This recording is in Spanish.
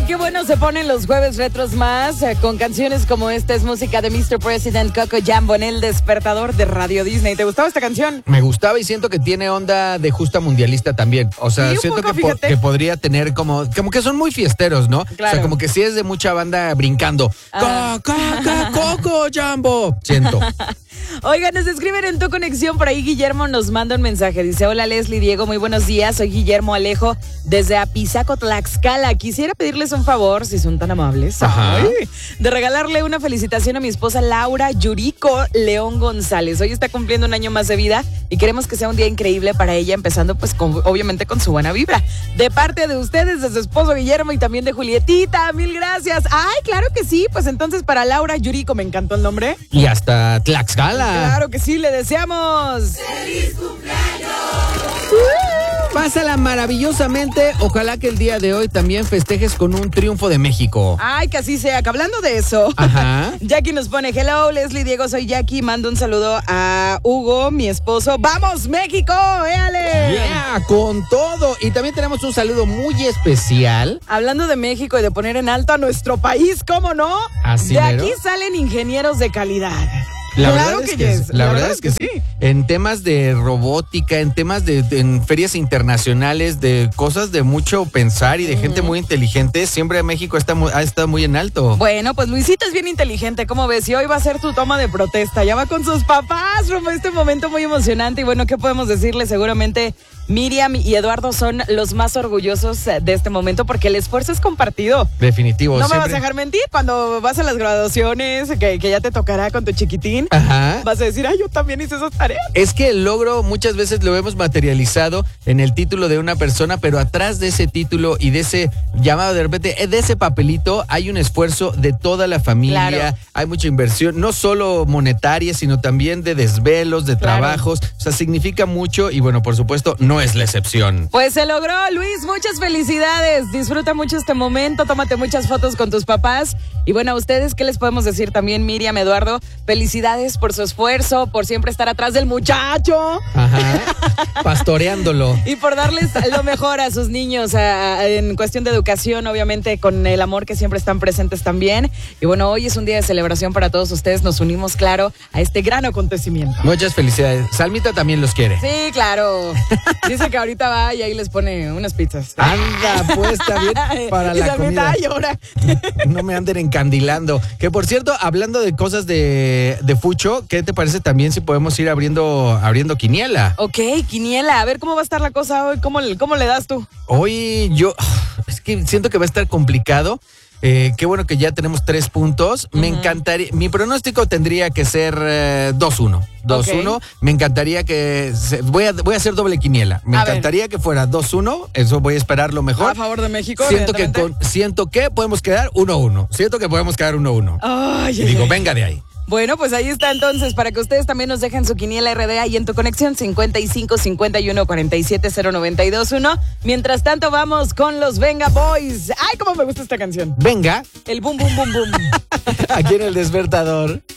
Ay, qué bueno se ponen los jueves retros más con canciones como esta. Es música de Mr. President Coco Jambo en El Despertador de Radio Disney. ¿Te gustaba esta canción? Me gustaba y siento que tiene onda de justa mundialista también. O sea, Sí, un siento poco, que podría tener como que son muy fiesteros, ¿no? Claro. O sea, como que sí es de mucha banda brincando. Coco Jambo. Siento. Oigan, nos escriben en Tu Conexión. Por ahí Guillermo nos manda un mensaje. Dice, hola Leslie, Diego, muy buenos días. Soy Guillermo Alejo desde Apizaco, Tlaxcala. Quisiera pedirles un favor, si son tan amables, Ajá. de regalarle una felicitación a mi esposa Laura Yuriko León González. Hoy está cumpliendo un año más de vida y queremos que sea un día increíble para ella, empezando pues obviamente con su buena vibra. De parte de ustedes, de su esposo Guillermo y también de Julietita, mil gracias. Ay, claro que sí, pues entonces para Laura Yuriko, me encantó el nombre. Y hasta Tlaxcala. Claro que sí, le deseamos. ¡Feliz cumpleaños! Pásala maravillosamente. Ojalá que el día de hoy también festejes con un triunfo de México. Ay, que así sea. Que hablando de eso, Ajá. Jackie nos pone, hello, Leslie, Diego, soy Jackie. Mando un saludo a Hugo, mi esposo. ¡Vamos, México! ¡Éale! Yeah, con todo. Y también tenemos un saludo muy especial. Hablando de México y de poner en alto a nuestro país, ¿cómo no? Así de mero. aquí salen ingenieros de calidad. La Claro verdad es que que yes. la verdad es que sí. En temas de robótica, en temas en ferias internacionales, de cosas de mucho pensar y de gente muy inteligente, siempre México ha estado muy en alto. Bueno, pues Luisito es bien inteligente, ¿cómo ves? Y hoy va a ser tu toma de protesta. Ya va con sus papás rumbo a este momento muy emocionante. Y bueno, ¿qué podemos decirle? Seguramente Miriam y Eduardo son los más orgullosos de este momento porque el esfuerzo es compartido. Definitivo. No me siempre. vas a dejar mentir cuando vas a las graduaciones, que ya te tocará con tu chiquitín. Ajá. Vas a decir, ay, yo también hice esas tareas. Es que el logro muchas veces lo hemos materializado en el título de una persona, pero atrás de ese título y de ese llamado de repente, de ese papelito, hay un esfuerzo de toda la familia, Claro. hay mucha inversión, no solo monetaria, sino también de desvelos, de Claro. trabajos, o sea, significa mucho y bueno, por supuesto, no es la excepción. Pues se logró, Luis, muchas felicidades. Disfruta mucho este momento, tómate muchas fotos con tus papás. Y bueno, a ustedes, ¿qué les podemos decir también, Miriam, Eduardo? Felicidades por su esfuerzo, por siempre estar atrás del muchacho. Ajá, pastoreándolo. Y por darles lo mejor a sus niños en cuestión de educación, obviamente con el amor que siempre están presentes también. Y bueno, hoy es un día de celebración para todos ustedes. Nos unimos, claro, a este gran acontecimiento. Muchas felicidades. Salmita también los quiere. Sí, claro. Dice que ahorita va y ahí les pone unas pizzas. Anda, pues está bien para Y la Salmita, comida. ay, llora. No me anden encandilando. Que por cierto, hablando de cosas de fucho, ¿qué te parece también si podemos ir abriendo quiniela? Ok, quiniela, a ver cómo va a estar la cosa hoy, ¿cómo le das tú? Hoy es que siento que va a estar complicado. Qué bueno que ya tenemos 3 puntos. Me encantaría, mi pronóstico tendría que ser 2-1. 2-1. Ok. Me encantaría que voy a hacer doble quiniela. Me A ver. encantaría que fuera 2-1. Eso voy a esperar lo mejor. A favor de México, Siento que podemos quedar 1-1. Siento que podemos quedar 1-1. Ay, Y digo, venga de ahí. Bueno, pues ahí está entonces, para que ustedes también nos dejen su quiniela RDA y en Tu Conexión 55 51 47 0921. Mientras tanto, vamos con los Venga Boys. Ay, cómo me gusta esta canción. Venga, El boom, boom, boom, boom. aquí en El Despertador.